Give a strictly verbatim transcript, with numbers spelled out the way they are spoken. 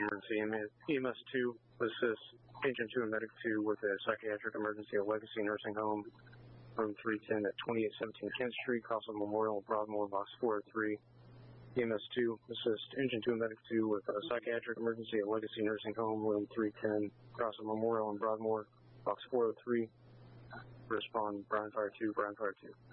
emergency. E M S two assist Agent two and Medic two with a psychiatric emergency at Legacy Nursing Home, room three ten at twenty-eight seventeen Kent Street, cross of Memorial, Broadmoor, box four oh three. E M S two assist Agent two and Medic two with a psychiatric emergency at Legacy Nursing Home, room three ten, cross of Memorial and Broadmoor, box four oh three. Respond, Brian Fire two, Brian Fire two.